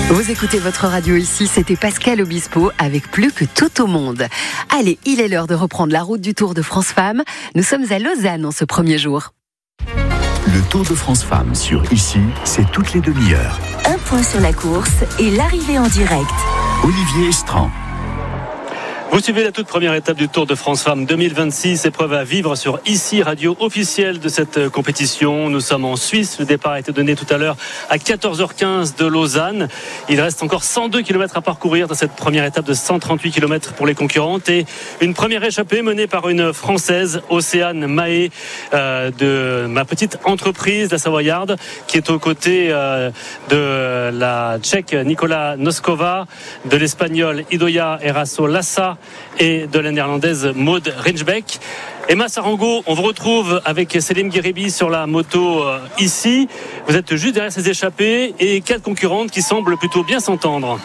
Vous écoutez votre radio ici, c'était Pascal Obispo avec Plus que tout au monde. Allez, il est l'heure de reprendre la route du Tour de France Femmes. Nous sommes à Lausanne en ce premier jour. Le Tour de France Femmes sur Ici, c'est toutes les demi-heures. Un point sur la course et l'arrivée en direct. Olivier Estran. Vous suivez la toute première étape du Tour de France Femmes 2026, épreuve à vivre sur Ici, radio officielle de cette compétition. Nous sommes en Suisse, le départ a été donné tout à l'heure à 14h15 de Lausanne. Il reste encore 102 km à parcourir dans cette première étape de 138 km pour les concurrentes et une première échappée menée par une Française, Océane Mahé, de ma petite entreprise, la Savoyarde, qui est aux côtés de la Tchèque Nikola Noskova, de l'Espagnol Idoia Eraso Lassa et de la Néerlandaise Maud Rinchbeck. Emma Sarango, on vous retrouve avec Selim Gueribi sur la moto ici. Vous êtes juste derrière ces échappées et 4 concurrentes qui semblent plutôt bien s'entendre.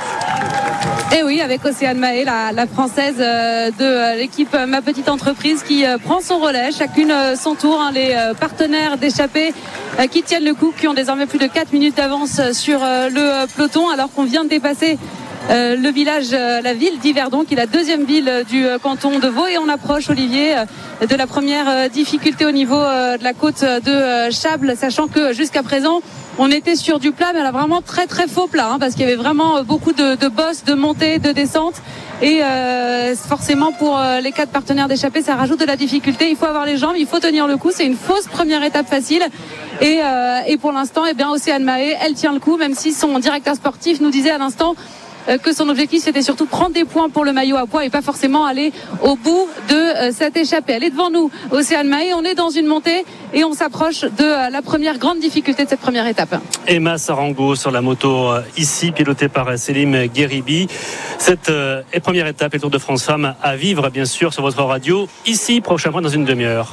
Et oui, avec Océane Mahé, la française de l'équipe Ma Petite Entreprise qui prend son relais, chacune son tour. Les partenaires d'échappée qui tiennent le coup, qui ont désormais plus de 4 minutes d'avance sur le peloton, alors qu'on vient de dépasser le village, la ville d'Yverdon, qui est la deuxième ville du canton de Vaud, et on approche, Olivier, de la première difficulté au niveau de la côte de Chables, sachant que jusqu'à présent on était sur du plat, mais alors vraiment très très faux plat, parce qu'il y avait vraiment beaucoup de bosses, de montées, de descentes, et forcément pour les 4 partenaires d'échappée, ça rajoute de la difficulté. Il faut avoir les jambes, il faut tenir le coup. C'est une fausse première étape facile, et pour l'instant, Océane Mahé, elle tient le coup, même si son directeur sportif nous disait à l'instant que son objectif c'était surtout prendre des points pour le maillot à pois et pas forcément aller au bout de cette échappée. Elle est devant nous, Océane Mahé, on est dans une montée et on s'approche de la première grande difficulté de cette première étape. Emma Sarango sur la moto ici, pilotée par Selim Gueribi. Cette première étape, le Tour de France Femmes à vivre bien sûr sur votre radio ici, prochain point dans une demi-heure.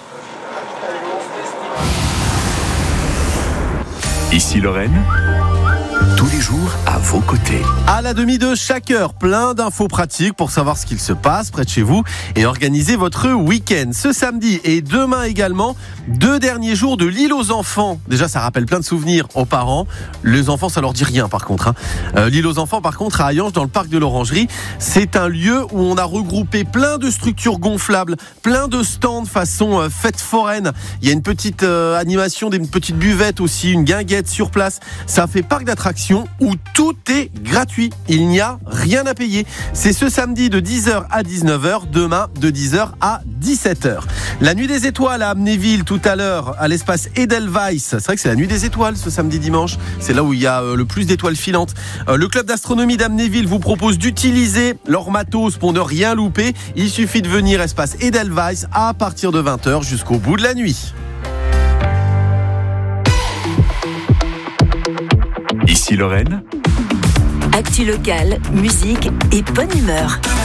Ici Lorraine, tous les jours à vos côtés. À la demi de chaque heure, plein d'infos pratiques pour savoir ce qu'il se passe près de chez vous et organiser votre week-end. Ce samedi et demain également, 2 derniers jours de l'île aux enfants. Déjà, ça rappelle plein de souvenirs aux parents. Les enfants, ça leur dit rien par contre. L'île aux enfants, par contre, à Hayange, dans le parc de l'Orangerie, c'est un lieu où on a regroupé plein de structures gonflables, plein de stands façon fête foraine. Il y a une petite animation, des petites buvettes aussi, une guinguette sur place. Ça fait parc d'attractions où tout est gratuit. Il n'y a rien à payer. C'est ce samedi de 10h à 19h, demain de 10h à 17h. La nuit des étoiles à Amnéville tout à l'heure à l'espace Edelweiss. C'est vrai que c'est la nuit des étoiles ce samedi dimanche. C'est là où il y a le plus d'étoiles filantes. Le club d'astronomie d'Amnéville vous propose d'utiliser leur matos pour ne rien louper. Il suffit de venir espace Edelweiss à partir de 20h jusqu'au bout de la nuit. Ici Lorraine. Actu locale, musique et bonne humeur.